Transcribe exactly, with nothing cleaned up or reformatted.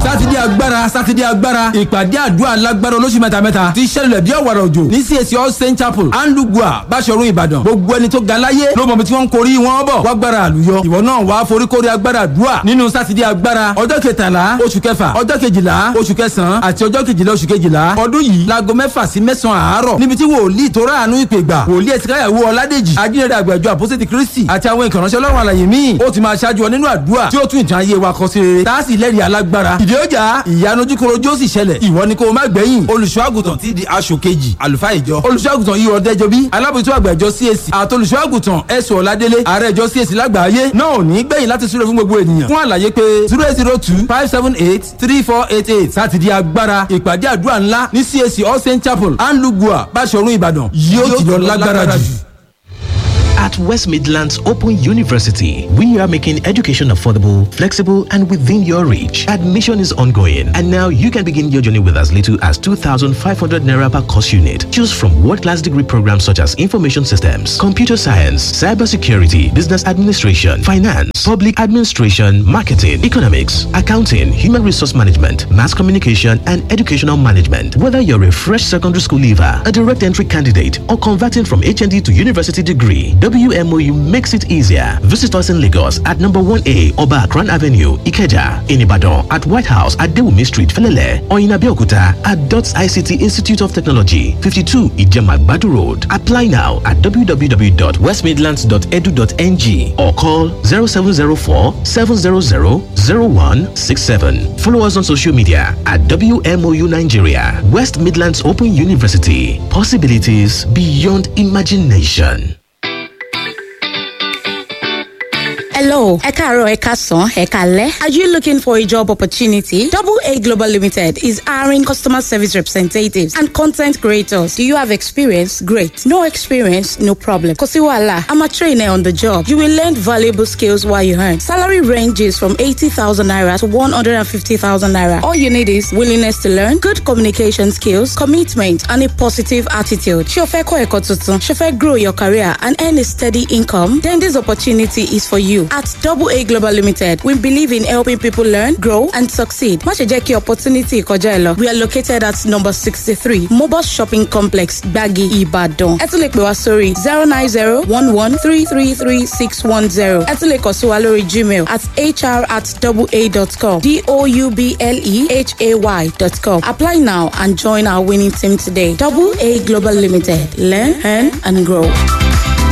sátidé agbára sátidé agbára ìpàdé àdúrà lágbára olóṣù mẹ́tamẹ́ta ti ṣẹlẹ̀ bí ọ̀wàrà òjò ní C A C All Saint Chapel Andugua Báṣọ̀run Ìbàdàn. gbogbo ẹni tó ga láyé ló mọ̀ bí tí wọ́n ń korí wọn bọ̀ wágbára àlùyọ. ìwọ náà wàá foríkorí agbára àdúrà nínú sátidé agbára ọjọ́ kẹtàlá oṣù kẹfà ọjọ́ kejìlá oṣù kẹsàn-án àti ọjọ́ kejìlá oṣù kejìlá ọdún yìí láago mẹ́fà sí mẹ́sàn-án àárọ̀ níbi tí wòlíì tó ráàánú ìpè gbà wòlíì ẹ̀sìkáyàwó ọládèjì ajínrere àgbàjọ àpọ́sítélì Kristi àti àwọn ìkànnì ọlọ́run àlàyé míì ó ti máa ṣáájú ọ nínú àdúrà tí ó tún ìtàn ayé wa kọ sí rere tá a sì lẹ́rìí alágbára. ìdí ọjà ìyanu ojúkorojú ó sì ṣẹlẹ̀ ìwọ ni kó o má gbẹ̀yìn. olùṣọ́ àgùntàn ti di aṣọ kejì àlùfáà ìjọ olùṣọ́ àgùntàn yìí ọ̀dẹ́jọbí alábòjútó àgbà ìjọ C A C àti olùṣọ́ àgùntàn ẹ̀sùn ọ̀ládélé ààrẹ ìjọ C A C lágbàáyé náà ò ní gbẹ̀yìn láti súré fún gbogbo ènìyàn. fún àlàyé pé zero eight zero two five seven eight three four eight eight sátidé agbára ìpàdé àdúrà ńlá ní C A C All Saint Chapel Andugua Báṣọ̀run Ìbàdàn yóò ti lọ lágbára jù. At West Midlands Open University, we are making education affordable, flexible, and within your reach. Admission is ongoing, and now you can begin your journey with as little as two thousand five hundred naira per course unit. Choose from world-class degree programs such as Information Systems, Computer Science, Cybersecurity, Business Administration, Finance, Public Administration, Marketing, Economics, Accounting, Human Resource Management, Mass Communication, and Educational Management. Whether you're a fresh secondary school leaver, a direct entry candidate, or converting from H N D to university degree, W M O U makes it easier. Visit us in Lagos at number one A Oba Akran Avenue, Ikeja, in Ibadan at White House at Dewumi Street, Felele, or in Abeokuta at DOTS I C T Institute of Technology, fifty-two Ijema Badu Road. Apply now at w w w dot west midlands dot e d u dot n g or call zero seven zero four seven zero zero zero one six seven. Follow us on social media at W M O U Nigeria. West Midlands Open University. Possibilities beyond imagination. Hello, ẹ káàárọ̀, ẹ káàsán, ẹ káalẹ́. Are you looking for a job opportunity? Double A Global Limited is hiring customer service representatives and content creators. Do you have experience? Great. No experience? No problem. Kò sí wàhálà, I'm a trainer on the job. You will learn valuable skills while you earn. Salary ranges from eighty thousand naira to one hundred fifty thousand naira. All you need is willingness to learn, good communication skills, commitment, and a positive attitude. Ṣé o fẹ́ kọ́ ẹ̀kọ́ tuntun? Ṣé o fẹ́ grow your career and earn a steady income? Then this opportunity is for you. At Double A Global Limited, we believe in helping people learn, grow, and succeed. Má ṣe jẹ́ kí opportunity kọjá ẹ lọ. We are located at number sixty-three, Mobus Shopping Complex, Gbagi, Ibadan. Ẹ tún lè pè wá sórí zero nine zero one one three three three six one zero. Ẹ tún lè kàn sí wa lórí Gmail at h r at double a dot com. D O U B L E H A Y dot com. Apply now and join our winning team today. Double A Global Limited. Learn, earn, and grow.